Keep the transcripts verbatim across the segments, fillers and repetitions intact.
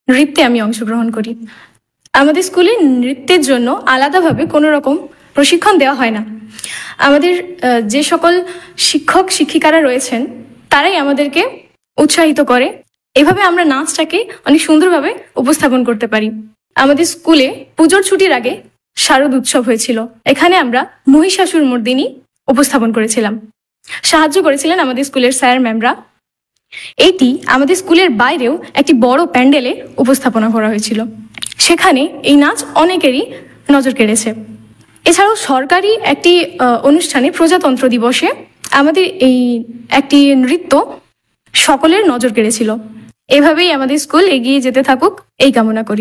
নৃত্যে আমি অংশগ্রহণ করি। আমাদের স্কুলে নৃত্যের জন্য আলাদাভাবে কোনো রকম প্রশিক্ষণ দেওয়া হয় না। আমাদের যে সকল শিক্ষক শিক্ষিকারা রয়েছেন তারাই আমাদেরকে উৎসাহিত করে, এভাবে আমরা নাচটাকে অনেক সুন্দরভাবে উপস্থাপন করতে পারি। আমাদের স্কুলে পুজোর ছুটির আগে শারদ উৎসব হয়েছিল, এখানে আমরা মহিষাসুর মর্দিনী উপস্থাপন করেছিলাম। সাহায্য করেছিলেন আমাদের স্কুলের স্যার ম্যামরা। এইটি আমাদের স্কুলের বাইরেও একটি বড় প্যান্ডেলে উপস্থাপনা করা হয়েছিল, সেখানে এই নাচ অনেকেরই নজর কেড়েছে। এছাড়াও সরকারি একটি অনুষ্ঠানে প্রজাতন্ত্র দিবসে আমাদের এই একটি নৃত্য সকলের নজর কেড়েছিল। এভাবেই আমাদের স্কুল এগিয়ে যেতে থাকুক এই কামনা করি।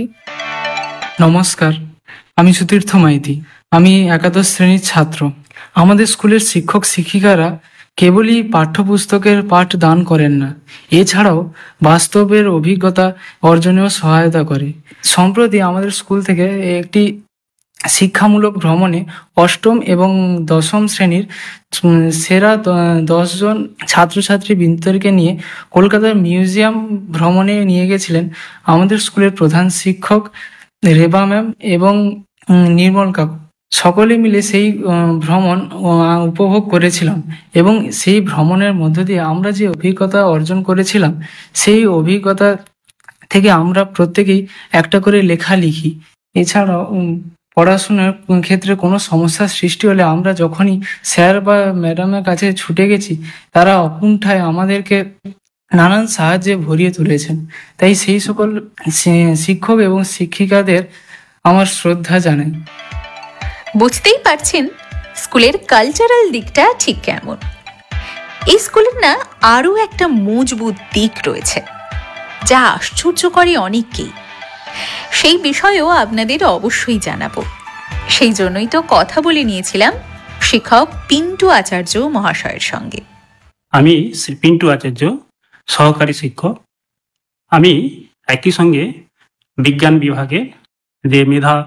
নমস্কার, আমি সুতীর্থ মাইতি। আমি একাদশ শ্রেণীর ছাত্র। আমাদের স্কুলের শিক্ষক শিক্ষিকারা কেবলই পাঠ্যপুস্তকের পাঠ দান করেন না, এছাড়াও বাস্তবের অভিজ্ঞতা অর্জনেও সহায়তা করে। সম্প্রতি আমাদের স্কুল থেকে একটি শিক্ষামূলক ভ্রমণে অষ্টম এবং দশম শ্রেণীর সেরা দশজন ছাত্রছাত্রী বৃন্দকে নিয়ে কলকাতার মিউজিয়াম ভ্রমণে নিয়ে গেছিলেন আমাদের স্কুলের প্রধান শিক্ষক রেবা ম্যাম এবং নির্মল কাকু। সকলে মিলে সেই ভ্রমণ উপভোগ করেছিলাম এবং সেই ভ্রমণের মধ্য দিয়ে আমরা যে অভিজ্ঞতা অর্জন করেছিলাম, সেই অভিজ্ঞতা থেকে আমরা প্রত্যেকেই একটা করে লেখা লিখি। এছাড়াও পড়াশোনার ক্ষেত্রে কোনো সমস্যার সৃষ্টি হলে আমরা যখনই স্যার বা ম্যাডামের কাছে ছুটে গেছি, তারা অকুণ্ঠায় আমাদেরকে নানান সাহায্যে ভরিয়ে তুলেছেন। তাই সেই সকল শিক্ষক এবং শিক্ষিকাদের আমার শ্রদ্ধা জানাই। বুঝতেই পারছেন স্কুলের কালচারাল দিকটা ঠিক কেমন। এই স্কুলের না আরো একটা মজবুত দিক রয়েছে, যা আশ্চর্য করে অনেককেই। সেই বিষয়েও আপনাদের অবশ্যই জানাবো। সেই জন্যই তো কথা বলে নিয়েছিলাম শিক্ষক পিন্টু আচার্য মহাশয়ের সঙ্গে। আমি শ্রী পিন্টু আচার্য, সহকারী শিক্ষক। আমি একই সঙ্গে বিজ্ঞান বিভাগে যে মেধা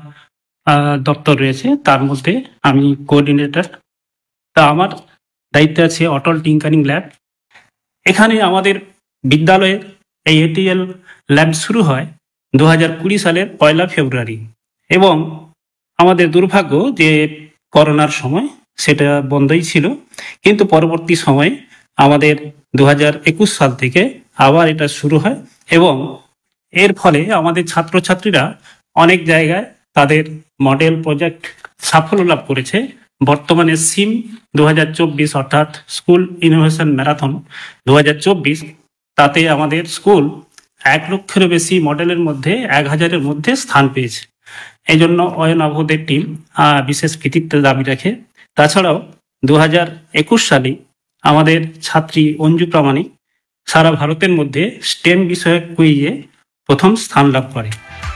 দপ্তর রয়েছে তার মধ্যে আমি কোঅর্ডিনেটর। তা আমার দায়িত্বে আছে অটল টিঙ্কারিং ল্যাব। এখানে আমাদের বিদ্যালয়ে এই এটিএল ল্যাব শুরু হয় দু হাজার কুড়ি সালের পয়লা ফেব্রুয়ারি, এবং আমাদের দুর্ভাগ্য যে করোনার সময় সেটা বন্ধই ছিল, কিন্তু পরবর্তী সময়ে আমাদের দু হাজার একুশ সাল থেকে আবার এটা শুরু হয় এবং এর ফলে আমাদের ছাত্রছাত্রীরা অনেক জায়গায় তাদের মডেল প্রজেক্ট সাফল্য লাভ করেছে। বর্তমানে সিম দু হাজার চব্বিশ অর্থাৎ স্কুল ইনোভেশন ম্যারাথন দু হাজার চব্বিশ, তাতে আমাদের স্কুল এক লক্ষেরও বেশি মডেলের মধ্যে এক হাজারের মধ্যে স্থান পেয়েছে। এই জন্য অয়নাভদের টিম বিশেষ কৃতিত্বের দাবি রাখে। তাছাড়াও দু হাজার একুশ সালে আমাদের ছাত্রী অঞ্জু প্রামাণিক সারা ভারতের মধ্যে স্টেম বিষয়ক কুইজে প্রথম স্থান লাভ করে।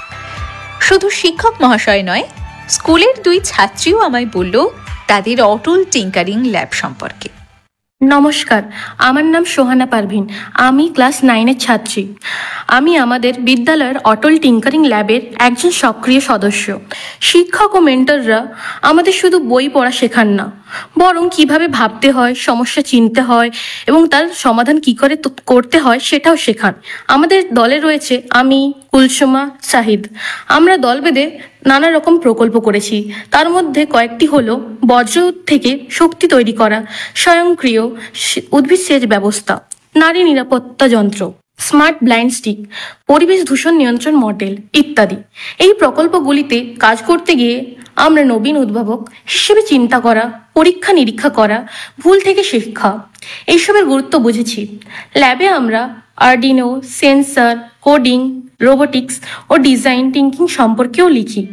শুধু শিক্ষক মহাশয় নয়, স্কুলের দুই ছাত্রীও আমায় বলল তাদের অটল টিঙ্কারিং ল্যাব সম্পর্কে। নমস্কার, আমার নাম সোহানা পারভিন। আমি ক্লাস নাইনের ছাত্রী। আমি আমাদের বিদ্যালয়ের অটল টিঙ্কারিং ল্যাবের একজন সক্রিয় সদস্য। শিক্ষক ও মেন্টররা আমাদের শুধু বই পড়া শেখান না, বরং কিভাবে ভাবতে হয়, সমস্যা চিনতে হয় এবং তার সমাধান কি করে করতে হয় সেটাও শেখান। আমাদের দলে রয়েছে আমি, কুলসুমা, শাহিদ। আমরা দল বেঁধে নানা রকম প্রকল্প করেছি। তার মধ্যে কয়েকটি হলো বর্জ্য থেকে শক্তি তৈরি করা, স্বয়ংক্রিয় উদ্ভিদ সেচ ব্যবস্থা, নারী নিরাপত্তা যন্ত্র, স্মার্ট ব্লাইন্ড স্টিক, পরিবেশ দূষণ নিয়ন্ত্রণ মডেল ইত্যাদি। এই প্রকল্পগুলিতে কাজ করতে গিয়ে আমরা নবীন উদ্ভাবক হিসেবে চিন্তা করা, পরীক্ষা নিরীক্ষা করা, ভুল থেকে শিক্ষা, এইসবের গুরুত্ব বুঝেছি। ল্যাবে আমরা আর্ডিনো, সেন্সর, কোডিং, রোবোটিক্স ও ডিজাইন থিঙ্কিং সম্পর্কেও লিখি।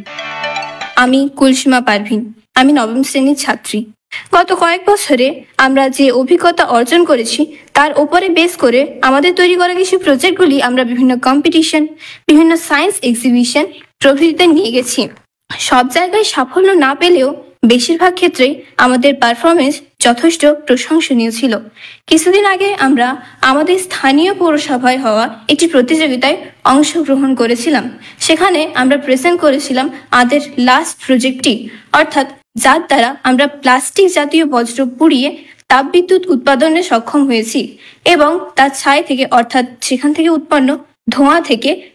আমি কুলসুমা পারভিন। আমি নবম শ্রেণীর ছাত্রী। গত কয়েক বছরে আমরা যে অভিজ্ঞতা অর্জন করেছি তার উপরে বেস করে আমাদের তৈরি করা কিছু প্রজেক্টগুলি আমরা বিভিন্ন কম্পিটিশন, বিভিন্ন সায়েন্স এক্সিবিশন প্রভৃতিতে নিয়ে গেছি। সব জায়গায় সাফল্য না পেলেও বেশিরভাগ ক্ষেত্রেই আমাদের পারফরমেন্স যথেষ্ট প্রশংসনীয় ছিল। কিছুদিন আগে আমরা আমাদের স্থানীয় পৌরসভায় হওয়া একটি প্রতিযোগিতায় অংশগ্রহণ করেছিলাম। সেখানে আমরা প্রেজেন্ট করেছিলাম আমাদের লাস্ট প্রজেক্টটি, অর্থাৎ যার দ্বারা আমরা প্লাস্টিক জাতীয় বজ্র পুড়িয়ে তাপবিদ্যুৎ উৎপাদনে সক্ষম হয়েছি এবং তার ছাই থেকে, অর্থাৎ সেখান থেকে উৎপন্ন ধোঁয়া থেকে